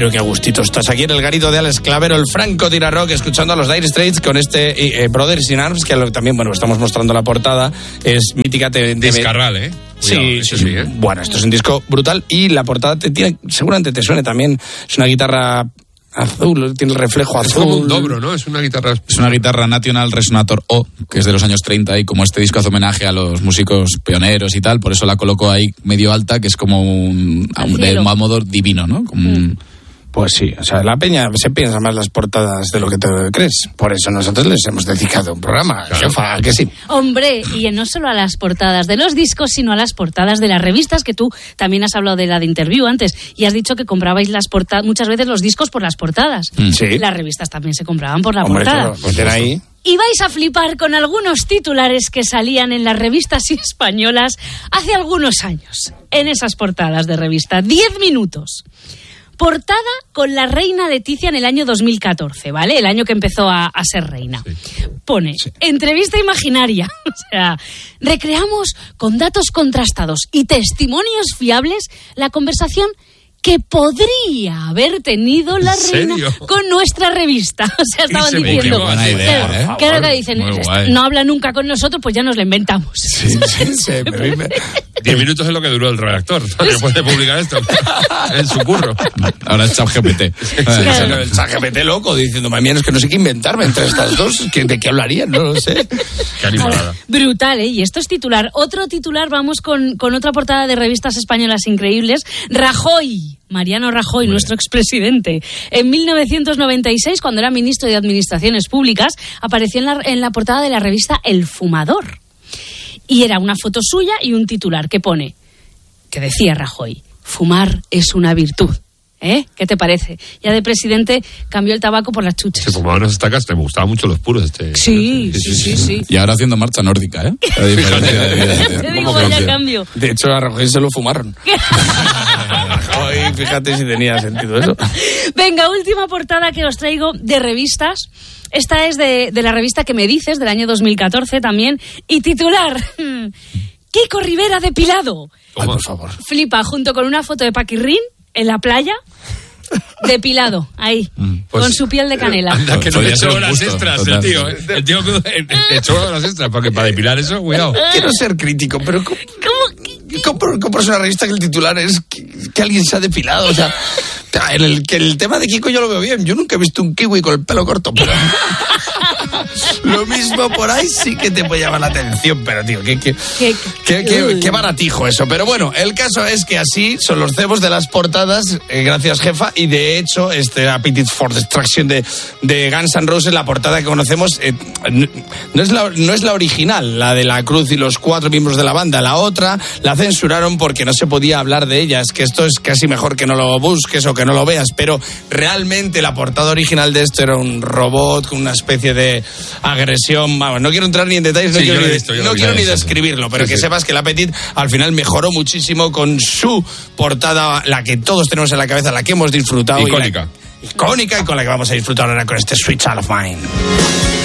pero qué gustito estás aquí en el garito de Alex Clavero, el Franco Tira Rock, escuchando a los Dire Straits con este Brothers in Arms, que también, bueno, estamos mostrando la portada, es mítica. Descarral, ¿eh? Cuidado, sí. Bueno, esto es un disco brutal y la portada seguramente te suene también. Es una guitarra azul, tiene el reflejo azul. Es como un dobro, ¿no? Es una guitarra National Resonator O, que es de los años 30, y como este disco hace homenaje a los músicos pioneros y tal, por eso la coloco ahí medio alta, que es como de un modo divino, ¿no? Como Pues sí, o sea, la peña se piensa más las portadas de lo que te crees. Por eso nosotros les hemos dedicado un programa, jefa, que sí. Hombre, y no solo a las portadas de los discos, sino a las portadas de las revistas, que tú también has hablado de la de Interview antes, y has dicho que comprabais las portadas, muchas veces los discos por las portadas. Sí. Las revistas también se compraban por la portada. Claro, pues era ahí. Y vais a flipar con algunos titulares que salían en las revistas españolas hace algunos años, en esas portadas de revista. 10 minutos. Portada con la reina Leticia en el año 2014, ¿vale? El año que empezó a ser reina. Sí. Pone, entrevista imaginaria. O sea, recreamos con datos contrastados y testimonios fiables la conversación que podría haber tenido la reina con nuestra revista. O sea, estaban diciendo... Qué buena idea, claro que dicen, no habla nunca con nosotros, pues ya nos la inventamos. Sí. 10 minutos es lo que duró el redactor. Después de publicar esto en su curro. Ahora es ChatGPT. El ChatGPT loco, diciendo, mami, es que no sé qué inventarme entre estas dos. ¿De qué hablarían? No lo sé. Qué animalada. Brutal, ¿eh? Y esto es titular. Otro titular, vamos con otra portada de revistas españolas increíbles. Rajoy. Mariano Rajoy, nuestro expresidente. En 1996, cuando era ministro de Administraciones Públicas, apareció en la portada de la revista El Fumador. Y era una foto suya y un titular que decía Rajoy, fumar es una virtud. ¿Eh? ¿Qué te parece? Ya de presidente cambió el tabaco por las chuches. Se fumaba unas estacas, me gustaban mucho los puros. Sí. Y ahora haciendo marcha nórdica, ¿eh? La diferencia de vida. Te digo, vaya cambio. De hecho, a Rajoy se lo fumaron. Rajoy, fíjate si tenía sentido eso. Venga, última portada que os traigo de revistas. Esta es de la revista Que me dices, del año 2014 también. Y titular, Kiko Rivera depilado. Ay, por favor. Flipa, junto con una foto de Paquirrín en la playa, depilado, ahí, pues, con su piel de canela. Anda, que no le echó horas extras el tío. El tío echó horas extras para depilar eso, cuidado. Quiero ser crítico, pero ¿cómo es una revista que el titular es que alguien se ha depilado? O sea, el tema de Kiko yo lo veo bien. Yo nunca he visto un kiwi con el pelo corto, pero... Lo mismo por ahí sí que te puede llamar la atención, pero tío, qué baratijo eso. Pero bueno, el caso es que así son los cebos de las portadas, gracias jefa, y de hecho este Appetite for Destruction de Guns N' Roses, la portada que conocemos, no es la original, la de la cruz y los 4 miembros de la banda. La otra la censuraron porque no se podía hablar de ella. Es que esto es casi mejor que no lo busques o que no lo veas, pero realmente la portada original de esto era un robot con una especie de agresión. Vamos, no quiero entrar ni en detalles, no quiero ni describirlo, pero que sepas que el Appetite al final mejoró muchísimo con su portada, la que todos tenemos en la cabeza, la que hemos disfrutado. Icónica Y con la que vamos a disfrutar ahora con este Sweet Child of Mine.